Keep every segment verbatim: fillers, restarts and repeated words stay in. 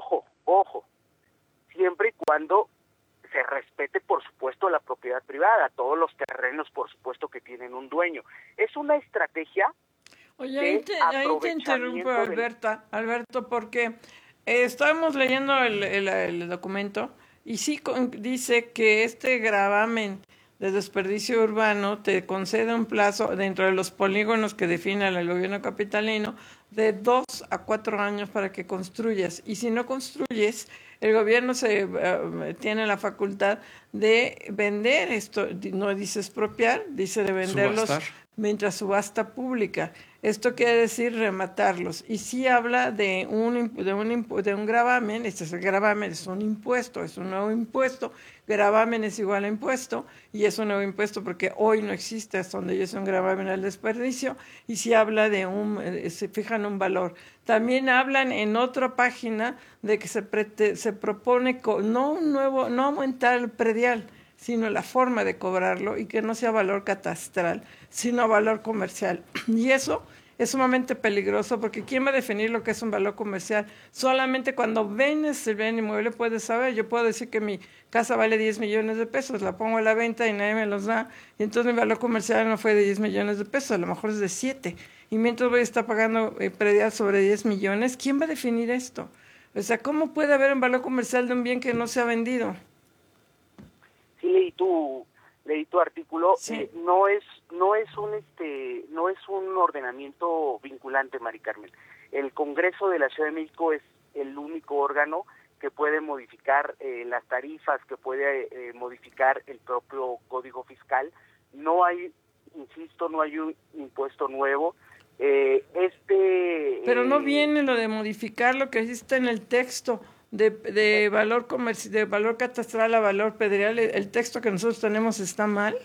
ojo, ojo, siempre y cuando se respete, por supuesto, la propiedad privada, todos los terrenos, por supuesto, que tienen un dueño. Es una estrategia. Oye, ahí te, ahí te interrumpo, Alberta, Alberto, porque eh, estábamos leyendo el, el, el documento y sí con, dice que este gravamen de desperdicio urbano te concede un plazo dentro de los polígonos que define el gobierno capitalino de dos a cuatro años para que construyas. Y si no construyes, el gobierno se uh, tiene la facultad de vender esto, no dice expropiar, dice de venderlos. Subastar. Mientras subasta pública. Esto quiere decir rematarlos. Y sí habla de un, de un, de un gravamen. Este es el gravamen, es un impuesto, es un nuevo impuesto. Gravamen es igual a impuesto y es un nuevo impuesto porque hoy no existe hasta donde es un gravamen al desperdicio. Y sí habla de un, se fijan un valor. También hablan en otra página de que se, prete, se propone no un nuevo, no aumentar el predial, sino la forma de cobrarlo y que no sea valor catastral, sino valor comercial. Y eso es sumamente peligroso porque ¿quién va a definir lo que es un valor comercial? Solamente cuando vendes el bien inmueble puedes saber. Yo puedo decir que mi casa vale diez millones de pesos, la pongo a la venta y nadie me los da, y entonces mi valor comercial no fue de diez millones de pesos, a lo mejor es de siete. Y mientras voy a estar pagando eh, predial sobre diez millones, ¿quién va a definir esto? O sea, ¿cómo puede haber un valor comercial de un bien que no se ha vendido? Sí, leí tu leí tu artículo. Sí. Eh, no es no es un este no es un ordenamiento vinculante, Mari Carmen. El Congreso de la Ciudad de México es el único órgano que puede modificar eh, las tarifas, que puede eh, modificar el propio Código Fiscal. No hay, insisto, no hay un impuesto nuevo. Eh, este Pero no eh, viene lo de modificar lo que existe en el texto. De, de valor comerci- de valor catastral a valor predial, ¿el texto que nosotros tenemos está mal?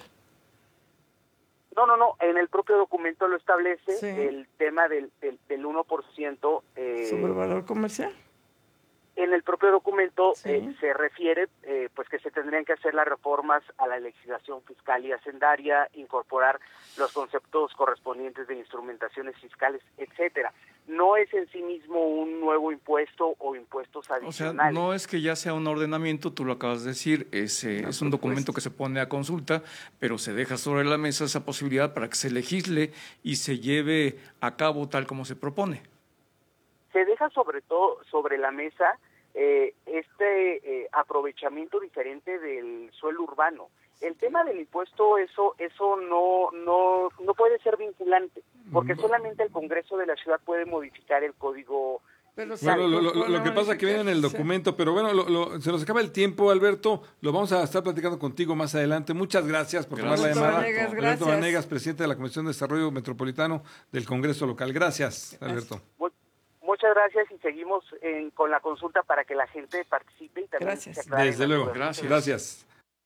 No, no, no, en el propio documento lo establece, sí. El tema del, del, del uno por ciento. Eh, ¿Sobre valor comercial? En el propio documento sí. eh, se refiere eh, pues que se tendrían que hacer las reformas a la legislación fiscal y hacendaria, incorporar los conceptos correspondientes de instrumentaciones fiscales, etcétera. No es en sí mismo un nuevo impuesto o impuestos adicionales. O sea, no es que ya sea un ordenamiento, tú lo acabas de decir, es, eh, es un documento que se pone a consulta, pero se deja sobre la mesa esa posibilidad para que se legisle y se lleve a cabo tal como se propone. Se deja sobre todo sobre la mesa eh, este eh, aprovechamiento diferente del suelo urbano. El tema del impuesto, eso eso no no no puede ser vinculante, porque solamente el Congreso de la Ciudad puede modificar el código. Pero bueno, lo, lo, lo, lo que pasa es que viene en el documento, pero bueno, lo, lo, se nos acaba el tiempo, Alberto, lo vamos a estar platicando contigo más adelante. Muchas gracias por gracias. tomar la llamada. Vanegas, Alberto Vanegas, presidente de la Comisión de Desarrollo Metropolitano del Congreso Local. Gracias, Alberto. Muy, muchas gracias y seguimos en, con la consulta para que la gente participe y también gracias. se aclare. Desde luego, gracias. Gracias.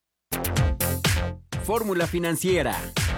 Fórmula Financiera.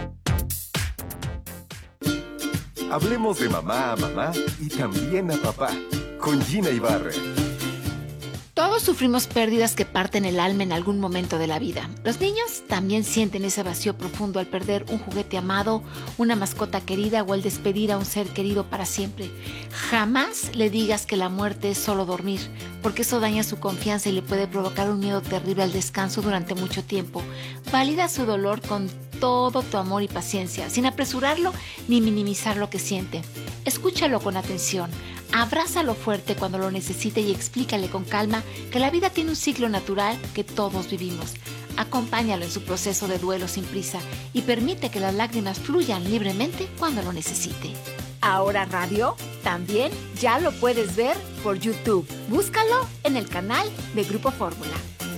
Hablemos de mamá a mamá y también a papá, con Gina Ibarra. Todos sufrimos pérdidas que parten el alma en algún momento de la vida. Los niños también sienten ese vacío profundo al perder un juguete amado, una mascota querida o al despedir a un ser querido para siempre. Jamás le digas que la muerte es solo dormir, porque eso daña su confianza y le puede provocar un miedo terrible al descanso durante mucho tiempo. Valida su dolor con todo tu amor y paciencia, sin apresurarlo ni minimizar lo que siente. Escúchalo con atención. Abrázalo fuerte cuando lo necesite y explícale con calma que la vida tiene un ciclo natural que todos vivimos. Acompáñalo en su proceso de duelo sin prisa y permite que las lágrimas fluyan libremente cuando lo necesite. Ahora Radio también ya lo puedes ver por YouTube. Búscalo en el canal de Grupo Fórmula.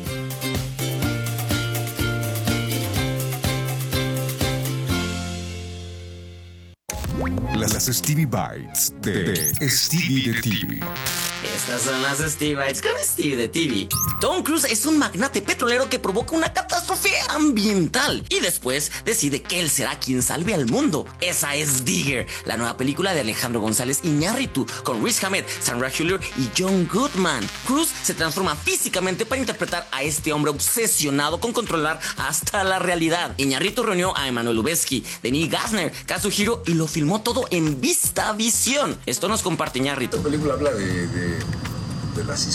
Las Stevie Bites de Stevie de T V. Estas son las Stevie Bites con Stevie de T V. Tom Cruise es un magnate petrolero que provoca una catástrofe ambiental y después decide que él será quien salve al mundo. Esa es Digger, la nueva película de Alejandro González Iñárritu con Riz Ahmed, Sandra Hüller y John Goodman. Cruise se transforma físicamente para interpretar a este hombre obsesionado con controlar hasta la realidad. Iñárritu reunió a Emmanuel Lubezki, Denis Gassner, Kazuhiro y lo filmó todo en VistaVision. Esto nos comparte Iñárritu. La película habla de, de, de las